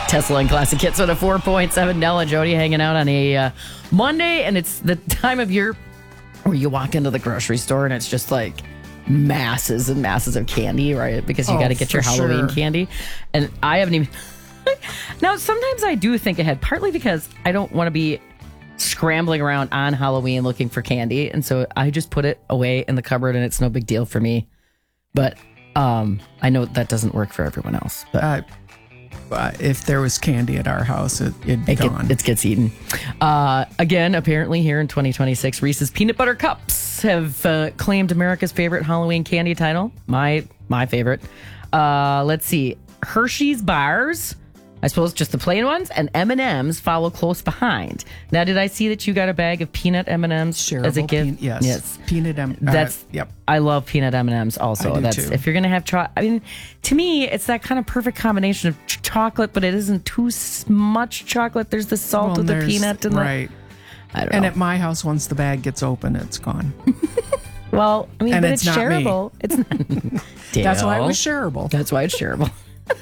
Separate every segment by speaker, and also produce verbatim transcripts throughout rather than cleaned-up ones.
Speaker 1: Tesla and Classic Hits with a four point seven. Nell and Jody hanging out on a uh, Monday, and it's the time of year where you walk into the grocery store and it's just like masses and masses of candy, right? Because you
Speaker 2: Oh,
Speaker 1: got to get your
Speaker 2: for
Speaker 1: Halloween
Speaker 2: sure.
Speaker 1: candy. And I haven't even... Now, sometimes I do think ahead, partly because I don't want to be scrambling around on Halloween looking for candy. And so I just put it away in the cupboard and it's no big deal for me. But um, I know that doesn't work for everyone else. But
Speaker 2: Uh, uh, if there was candy at our house, it, it'd be
Speaker 1: It, get,
Speaker 2: gone.
Speaker 1: it gets eaten. Uh, again, apparently here in twenty twenty-six, Reese's Peanut Butter Cups have uh, claimed America's favorite Halloween candy title. My my favorite. Uh, let's see. Hershey's bars, I suppose just the plain ones, and M and M's follow close behind. Now, did I see that you got a bag of peanut M and M's as a
Speaker 2: Shareable
Speaker 1: gift?
Speaker 2: pean- yes.
Speaker 1: Yes.
Speaker 2: Peanut M. uh,
Speaker 1: That's
Speaker 2: yep.
Speaker 1: I love peanut M and M's also.
Speaker 2: I do
Speaker 1: That's
Speaker 2: too.
Speaker 1: if you're gonna have cho- I mean, to me, it's that kind of perfect combination of ch- chocolate, but it isn't too s- much chocolate. There's the salt
Speaker 2: Well,
Speaker 1: with the
Speaker 2: there's-
Speaker 1: peanut and
Speaker 2: right.
Speaker 1: the. I don't
Speaker 2: And
Speaker 1: know.
Speaker 2: at my house, once the bag gets open, it's gone.
Speaker 1: well, I mean,
Speaker 2: and
Speaker 1: but
Speaker 2: it's
Speaker 1: it's,
Speaker 2: not me.
Speaker 1: shareable. It's not.
Speaker 2: That's why it
Speaker 1: Dale.
Speaker 2: was shareable.
Speaker 1: That's why it's shareable.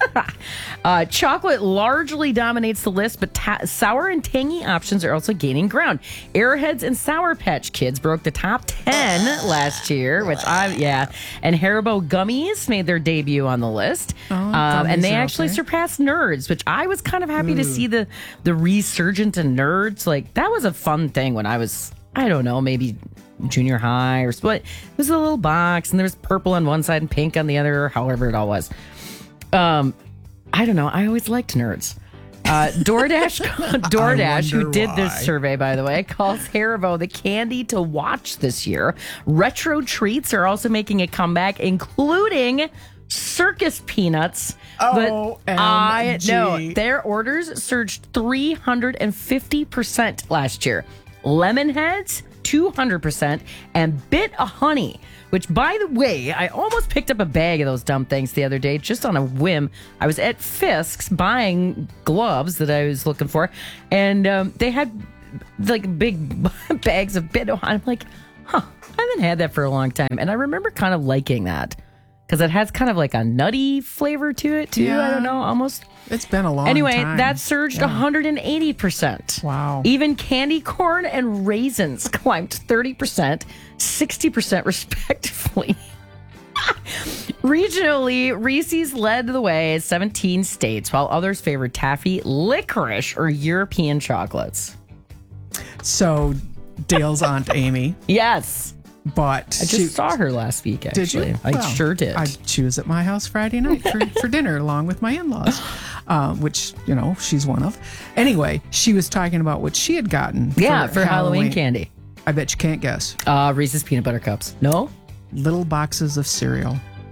Speaker 1: uh, chocolate largely dominates the list, but ta- sour and tangy options are also gaining ground. Airheads and Sour Patch Kids broke the top ten last year, which I, yeah. And Haribo gummies made their debut on the list.
Speaker 2: Oh,
Speaker 1: um,
Speaker 2: gummies
Speaker 1: and they
Speaker 2: are
Speaker 1: actually
Speaker 2: okay.
Speaker 1: surpassed Nerds, which I was kind of happy to see the, the resurgence in Nerds. Like, that was a fun thing when I was, I don't know, maybe junior high or what. It was a little box, and there was purple on one side and pink on the other, or however it all was. Um, I don't know. I always liked Nerds. Uh, DoorDash, DoorDash, who
Speaker 2: wonder
Speaker 1: did this
Speaker 2: why.
Speaker 1: survey, by the way, calls Haribo the candy to watch this year. Retro treats are also making a comeback, including circus peanuts.
Speaker 2: O
Speaker 1: But I
Speaker 2: M G.
Speaker 1: know their orders surged three hundred fifty percent last year. Lemonheads, two hundred percent, and Bit of Honey, which, by the way, I almost picked up a bag of those dumb things the other day just on a whim. I was at Fisk's buying gloves that I was looking for, and um, they had like big bags of Bit of Honey. I'm like, huh, I haven't had that for a long time. And I remember kind of liking that because it has kind of like a nutty flavor to it, too. I
Speaker 2: Yeah.
Speaker 1: don't know, almost.
Speaker 2: It's been a long
Speaker 1: Anyway,
Speaker 2: time.
Speaker 1: that surged one hundred eighty percent.
Speaker 2: Wow.
Speaker 1: Even candy corn and raisins climbed thirty percent, sixty percent respectively. Regionally, Reese's led the way in seventeen states, while others favored taffy, licorice, or European chocolates.
Speaker 2: So, Dale's Aunt Amy,
Speaker 1: Yes.
Speaker 2: but
Speaker 1: I just saw her last week, actually.
Speaker 2: Did you?
Speaker 1: I
Speaker 2: Well,
Speaker 1: sure did.
Speaker 2: I, she was at my house Friday night for, for dinner along with my in-laws, um, which, you know, she's one of. Anyway, she was talking about what she had gotten
Speaker 1: yeah, for, Halloween. candy.
Speaker 2: I bet you can't guess.
Speaker 1: Uh, Reese's Peanut Butter Cups. No?
Speaker 2: Little boxes of cereal.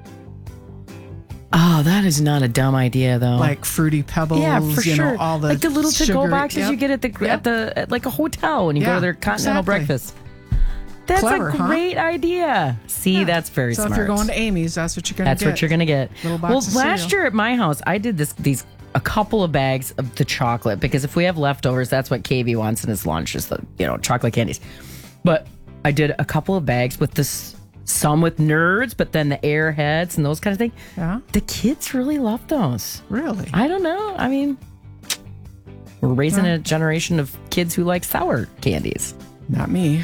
Speaker 1: Oh, that is not a dumb idea, though.
Speaker 2: Like Fruity Pebbles,
Speaker 1: Yeah, for
Speaker 2: you
Speaker 1: sure.
Speaker 2: know, all the
Speaker 1: like the little to-go
Speaker 2: sugar-
Speaker 1: boxes
Speaker 2: yep.
Speaker 1: you get at the
Speaker 2: Yep.
Speaker 1: at the at like a hotel when you go
Speaker 2: Yeah,
Speaker 1: to their continental
Speaker 2: exactly.
Speaker 1: breakfast. That's
Speaker 2: Clever,
Speaker 1: a
Speaker 2: huh?
Speaker 1: great idea. See,
Speaker 2: Yeah.
Speaker 1: that's very
Speaker 2: so
Speaker 1: smart.
Speaker 2: if you're going to Amy's, that's what you're going to
Speaker 1: that's
Speaker 2: get.
Speaker 1: what you're gonna get.
Speaker 2: Little box
Speaker 1: Well,
Speaker 2: of
Speaker 1: last
Speaker 2: cereal.
Speaker 1: year at my house, I did this these a couple of bags of the chocolate because if we have leftovers, that's what K V wants in his lunch is the you know chocolate candies. But I did a couple of bags with this. Some with Nerds, but then the Airheads and those kind of things.
Speaker 2: Yeah,
Speaker 1: The kids really love those.
Speaker 2: really.
Speaker 1: I don't know. I mean, we're raising
Speaker 2: Well.
Speaker 1: a generation of kids who like sour candies.
Speaker 2: Not me.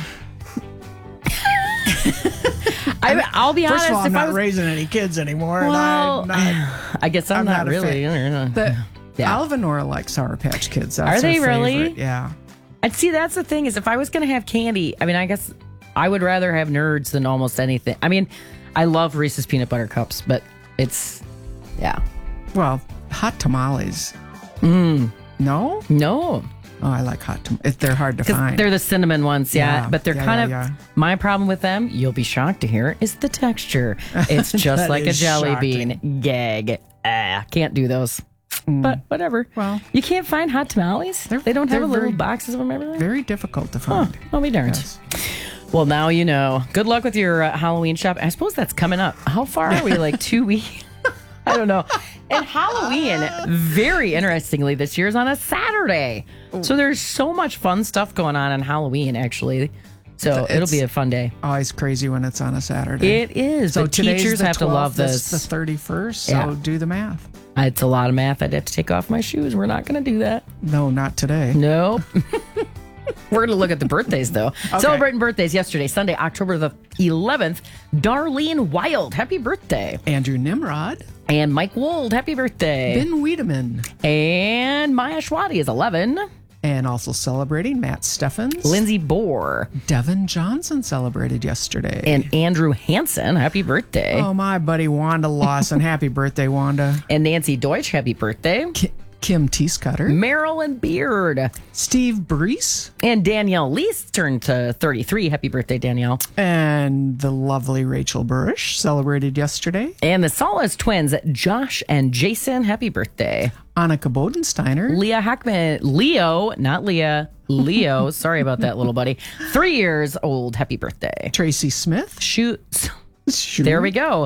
Speaker 1: I, I'll be
Speaker 2: First
Speaker 1: honest.
Speaker 2: of all, I'm
Speaker 1: if I
Speaker 2: not
Speaker 1: was,
Speaker 2: raising any kids anymore.
Speaker 1: well,
Speaker 2: and I'm not,
Speaker 1: I guess I'm,
Speaker 2: I'm
Speaker 1: not,
Speaker 2: not a
Speaker 1: really.
Speaker 2: but
Speaker 1: Yeah.
Speaker 2: Alvinora likes Sour Patch Kids. That's
Speaker 1: Are
Speaker 2: her
Speaker 1: they really?
Speaker 2: favorite. Yeah.
Speaker 1: And see, that's the thing is, if I was going to have candy, I mean, I guess I would rather have Nerds than almost anything. I mean, I love Reese's Peanut Butter Cups, but it's, yeah,
Speaker 2: Well, hot tamales. Mm. No?
Speaker 1: no.
Speaker 2: Oh, I like hot tamales. They're hard to
Speaker 1: Because
Speaker 2: find.
Speaker 1: they're the cinnamon ones, yeah.
Speaker 2: Yeah,
Speaker 1: But they're
Speaker 2: yeah,
Speaker 1: kind
Speaker 2: yeah,
Speaker 1: of
Speaker 2: yeah.
Speaker 1: my problem with them. You'll be shocked to hear is the texture. It's just
Speaker 2: That
Speaker 1: like a
Speaker 2: is
Speaker 1: jelly
Speaker 2: shocking.
Speaker 1: bean. Gag. Ah, can't do those. But whatever.
Speaker 2: Well.
Speaker 1: you can't find hot tamales.
Speaker 2: They're-
Speaker 1: They don't have
Speaker 2: they're
Speaker 1: a little
Speaker 2: very-
Speaker 1: boxes of them everywhere.
Speaker 2: Very difficult to
Speaker 1: Huh,
Speaker 2: find.
Speaker 1: I'll be darned.
Speaker 2: Yes.
Speaker 1: Well, now you know. Good luck with your uh, Halloween shop. I suppose that's coming up. How far are we? Like two weeks? I don't know. And Halloween, very interestingly, this year is on a Saturday. So there's so much fun stuff going on on Halloween, actually. So
Speaker 2: It's-
Speaker 1: it'll be a fun day.
Speaker 2: Always crazy when it's on a Saturday.
Speaker 1: It is.
Speaker 2: So
Speaker 1: but
Speaker 2: today's
Speaker 1: teachers
Speaker 2: the
Speaker 1: have to love
Speaker 2: twelfth,
Speaker 1: this.
Speaker 2: the thirty-first, so
Speaker 1: Yeah.
Speaker 2: do the math.
Speaker 1: It's a lot of math. I'd have to take off my shoes. We're not going to do that.
Speaker 2: No, not today.
Speaker 1: Nope. We're going to look at the birthdays, though. Okay. Celebrating birthdays yesterday, Sunday, October the eleventh. Darlene Wild, happy birthday.
Speaker 2: Andrew Nimrod.
Speaker 1: And Mike Wold, happy birthday.
Speaker 2: Ben Wiedemann.
Speaker 1: And Maya Schwadi is eleven.
Speaker 2: And also celebrating Matt Steffens.
Speaker 1: Lindsay Bohr.
Speaker 2: Devin Johnson celebrated yesterday.
Speaker 1: And Andrew Hansen, happy birthday.
Speaker 2: Oh, my buddy Wanda Lawson, happy birthday, Wanda.
Speaker 1: And Nancy Deutsch, happy birthday.
Speaker 2: Ki- Kim Teescutter.
Speaker 1: Marilyn Beard.
Speaker 2: Steve Brees.
Speaker 1: And Danielle Lease turned to thirty-three. Happy birthday, Danielle.
Speaker 2: And the lovely Rachel Burrish celebrated yesterday.
Speaker 1: And the Salas twins, Josh and Jason, happy birthday.
Speaker 2: Annika Bodensteiner.
Speaker 1: Leah Hackman. Leo, not Leah. Leo. Sorry about that, little buddy. Three years old. Happy birthday.
Speaker 2: Tracy Smith.
Speaker 1: Shoot.
Speaker 2: Shoot.
Speaker 1: There we go.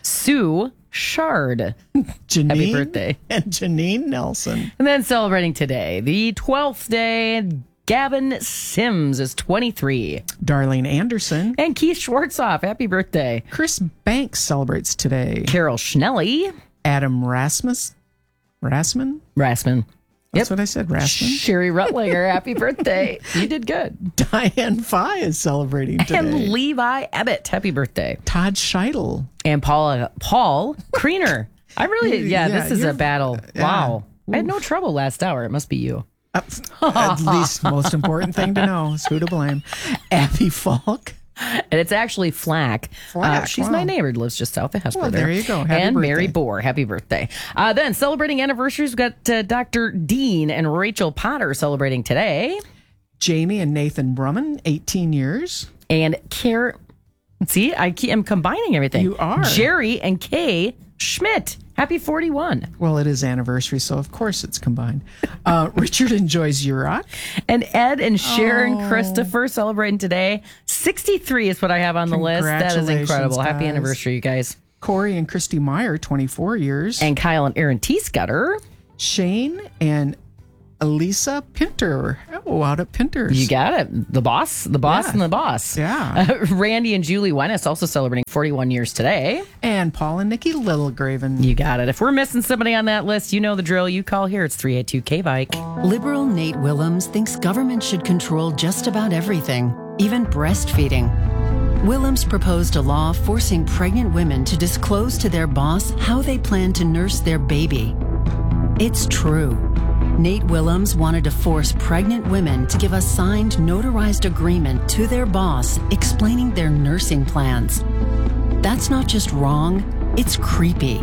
Speaker 1: Sue Shard.
Speaker 2: Janine,
Speaker 1: happy birthday.
Speaker 2: And Janine Nelson.
Speaker 1: And then celebrating today, the twelfth day, Gavin Sims is twenty-three.
Speaker 2: Darlene Anderson.
Speaker 1: And Keith Schwartzoff, happy birthday.
Speaker 2: Chris Banks celebrates today.
Speaker 1: Carol Schnelly.
Speaker 2: Adam Rasmus. Rasman?
Speaker 1: Rasman.
Speaker 2: That's
Speaker 1: Yep.
Speaker 2: what I said, Rasman.
Speaker 1: Sherry Rutlinger, happy birthday. You did good.
Speaker 2: Diane Fye is celebrating today.
Speaker 1: And Levi Abbott, happy birthday.
Speaker 2: Todd Scheidel.
Speaker 1: And Paul Paul Kreener. I really, yeah,
Speaker 2: Yeah,
Speaker 1: this is
Speaker 2: you're-
Speaker 1: a battle.
Speaker 2: yeah.
Speaker 1: Wow. I had no trouble last hour. It must be you.
Speaker 2: Uh, at least most important thing to know is who to blame. Abby Falk.
Speaker 1: And it's actually Flack.
Speaker 2: Flack,
Speaker 1: Uh, she's
Speaker 2: wow.
Speaker 1: my neighbor, lives just south of Hesper.
Speaker 2: Well, there you go. Happy
Speaker 1: and
Speaker 2: birthday.
Speaker 1: Mary Bohr, happy birthday. Uh, then celebrating anniversaries, we've got uh, Doctor Dean and Rachel Potter celebrating today.
Speaker 2: Jamie and Nathan Brumman, eighteen years.
Speaker 1: And Care. See, I keep, I'm combining everything.
Speaker 2: You are.
Speaker 1: Jerry and Kay Schmidt, happy forty-one.
Speaker 2: Well, it is anniversary, so of course it's combined. Uh, Richard enjoys Urok.
Speaker 1: And Ed and Sharon
Speaker 2: Oh.
Speaker 1: Christopher celebrating today. sixty-three is what I have on the list. That is
Speaker 2: Congratulations,
Speaker 1: incredible. Happy
Speaker 2: guys.
Speaker 1: anniversary, you guys.
Speaker 2: Corey and Christy Meyer, twenty-four years.
Speaker 1: And Kyle and Aaron Teescutter.
Speaker 2: Shane and Elisa Pinter. Oh, out at Pinter's.
Speaker 1: You got it. The boss, the boss,
Speaker 2: Yeah.
Speaker 1: and the boss.
Speaker 2: Yeah.
Speaker 1: Uh, Randy and Julie Wennis also celebrating forty-one years today.
Speaker 2: And Paul and Nikki Littlegraven.
Speaker 1: You got it. If we're missing somebody on that list, you know the drill. You call here. It's three eight two K Bike.
Speaker 3: Liberal Nate Willems thinks government should control just about everything, even breastfeeding. Willems proposed a law forcing pregnant women to disclose to their boss how they plan to nurse their baby. It's true. Nate Willems wanted to force pregnant women to give a signed, notarized agreement to their boss explaining their nursing plans. That's not just wrong, it's creepy.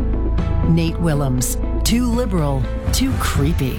Speaker 3: Nate Willems, too liberal, too creepy.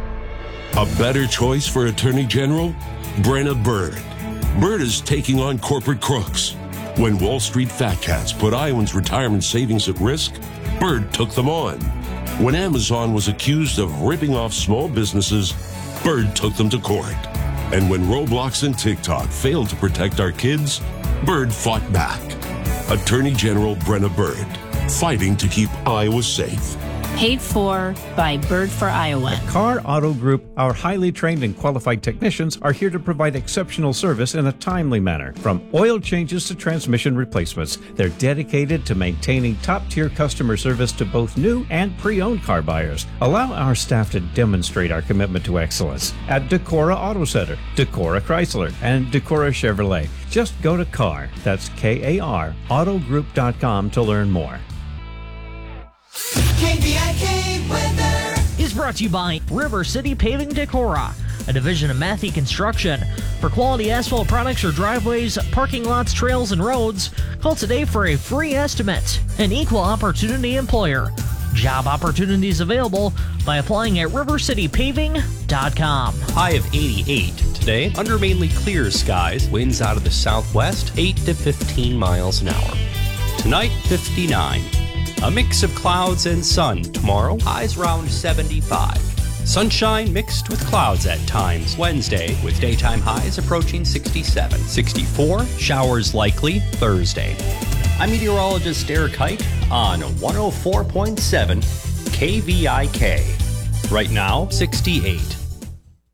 Speaker 4: A better choice for Attorney General? Brenna Bird. Bird is taking on corporate crooks. When Wall Street fat cats put Iowans' retirement savings at risk, Bird took them on. When Amazon was accused of ripping off small businesses, Bird took them to court. And when Roblox and TikTok failed to protect our kids, Bird fought back. Attorney General Brenna Bird, fighting to keep Iowa safe.
Speaker 5: Paid for by Bird for Iowa.
Speaker 6: Carr Auto Group, our highly trained and qualified technicians are here to provide exceptional service in a timely manner. From oil changes to transmission replacements, they're dedicated to maintaining top-tier customer service to both new and pre-owned car buyers. Allow our staff to demonstrate our commitment to excellence at Decorah Auto Center, Decorah Chrysler, and Decorah Chevrolet. Just go to Carr, that's K A R, autogroup dot com to learn more.
Speaker 7: K V I K weather
Speaker 8: is brought to you by River City Paving Decorah, a division of Matthew Construction. For quality asphalt products or driveways, parking lots, trails, and roads, call today for a free estimate. An equal opportunity employer. Job opportunities available by applying at river city paving dot com.
Speaker 9: High of eighty-eight today, under mainly clear skies, winds out of the southwest, eight to fifteen miles an hour. Tonight, fifty-nine. A mix of clouds and sun tomorrow, highs around seventy-five. Sunshine mixed with clouds at times Wednesday, with daytime highs approaching sixty-seven. sixty-four, showers likely Thursday. I'm meteorologist Derek Hite on one oh four point seven K V I K. Right now, sixty-eight.